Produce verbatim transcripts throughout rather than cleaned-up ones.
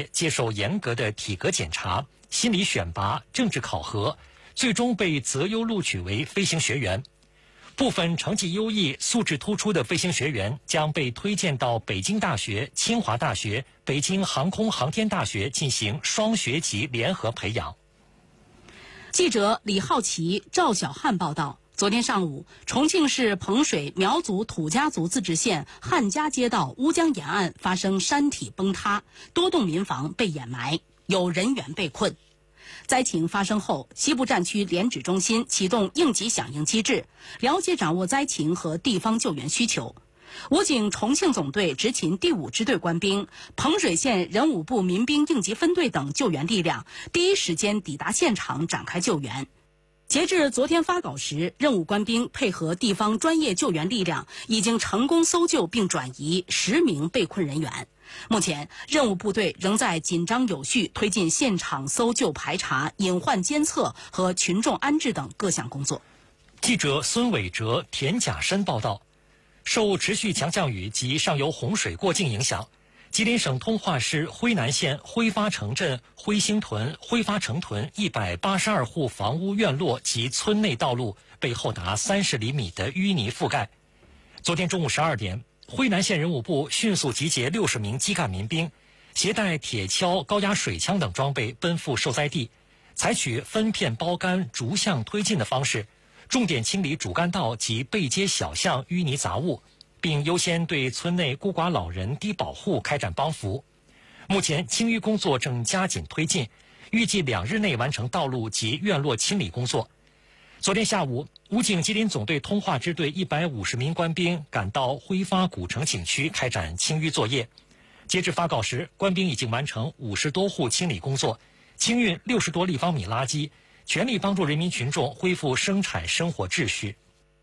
节接受严格的体格检查、心理选拔、政治考核，最终被择优录取为飞行学员。部分成绩优异、素质突出的飞行学员将被推荐到北京大学、清华大学、北京航空航天大学进行双学籍联合培养。 记者李浩奇、赵小汉报道。昨天上午，重庆市彭水苗族土家族自治县汉家街道乌江沿岸发生山体崩塌，多栋民房被掩埋，有人员被困。灾情发生后，西部战区联指中心启动应急响应机制，了解掌握灾情和地方救援需求。武警重庆总队执勤第五支队官兵、彭水县人武部民兵应急分队等救援力量第一时间抵达现场展开救援。截至昨天发稿时，任务官兵配合地方专业救援力量，已经成功搜救并转移十名被困人员。目前，任务部队仍在紧张有序推进现场搜救排查、隐患监测和群众安置等各项工作。 记者孙伟哲、田甲申报道。受持续强降雨及上游洪水过境影响，吉林省通化市辉南县辉发城镇辉星屯、辉发城屯一百八十二户房屋院落及村内道路被厚达三十厘米的淤泥覆盖。昨天中午十二点，辉南县人武部迅速集结六十名基干民兵，携带铁锹、高压水枪等装备奔赴受灾地，采取分片包干、逐项推进的方式，重点清理主干道及背街小巷淤泥杂物，并优先对村内孤寡老人、低保户开展帮扶。目前清淤工作正加紧推进，预计两日内完成道路及院落清理工作。昨天下午，武警吉林总队通化支队一百五十名官兵赶到辉发古城景区开展清淤作业。截至发稿时，官兵已经完成五十多户清理工作，清运六十多立方米垃圾，全力帮助人民群众恢复生产生活秩序。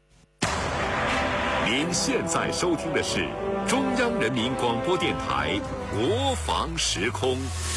您现在收听的是中央人民广播电台国防时空。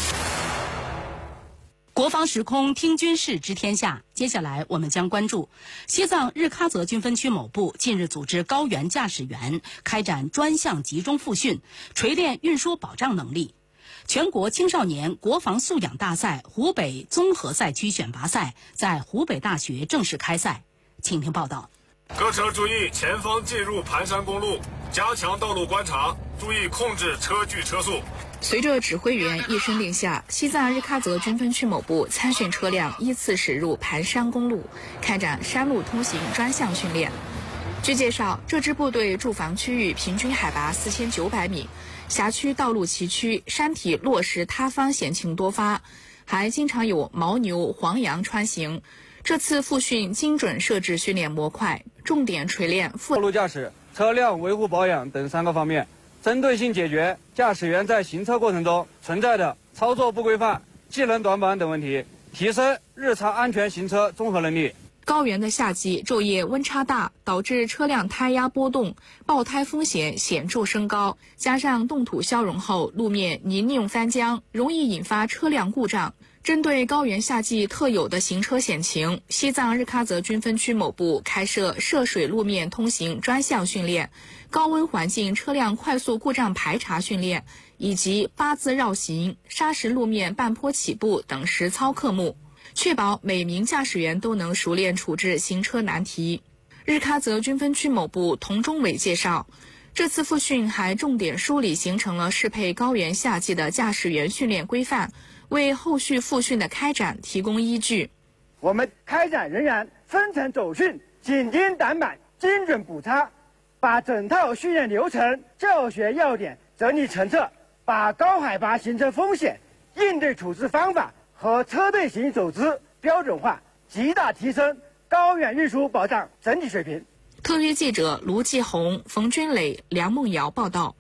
国防时空听军事知天下，接下来我们将关注西藏日喀则军分区某部近日组织高原驾驶员开展专项集中复训，锤炼运输保障能力。全国青少年国防素养大赛湖北综合赛区选拔赛在湖北大学正式开赛，请听报道。 各车注意，前方进入盘山公路，加强道路观察，注意控制车距车速。 随着指挥员一声令下，西藏日喀则军分区某部参训车辆依次驶入盘山公路，开展山路通行专项训练。据介绍，这支部队驻防区域平均海拔四千九百米，辖区道路崎岖，山体落石塌方险情多发，还经常有牦牛、黄羊穿行。这次复训精准设置训练模块，重点锤炼道路驾驶、车辆维护保养等三个方面，针对性解决驾驶员在行车过程中存在的操作不规范、技能短板等问题，提升日常安全行车综合能力。 高原的夏季昼夜温差大，导致车辆胎压波动，爆胎风险显著升高。加上冻土消融后路面泥泞翻浆，容易引发车辆故障。针对高原夏季特有的行车险情，西藏日喀则军分区某部开设涉水路面通行专项训练、高温环境车辆快速故障排查训练，以及八字绕行、砂石路面半坡起步等实操科目，确保每名驾驶员都能熟练处置行车难题。日喀则军分区某部童忠伟介绍，这次复训还重点梳理形成了适配高原夏季的驾驶员训练规范，为后续复训的开展提供依据。 我们开展人员分层走训，紧盯短板，精准补差，把整套训练流程、教学要点整理成册，把高海拔行车风险、应对处置方法和车队行走姿标准化，极大提升高原运输保障整体水平。 特约记者卢继红、冯军磊、梁梦瑶报道。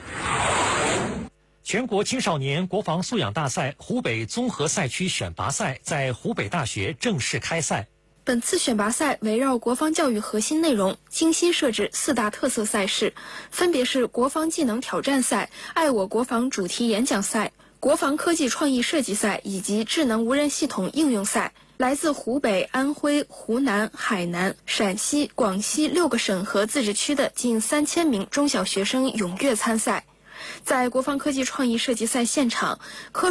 全国青少年国防素养大赛湖北综合赛区选拔赛在湖北大学正式开赛。 本次选拔赛围绕国防教育核心内容，精心设置四大特色赛事，分别是国防技能挑战赛、爱我国防主题演讲赛、国防科技创意设计赛以及智能无人系统应用赛。来自湖北、安徽、湖南、海南、陕西、广西六个省和自治区的近三千名中小学生踊跃参赛。在国防科技创意设计赛现场，科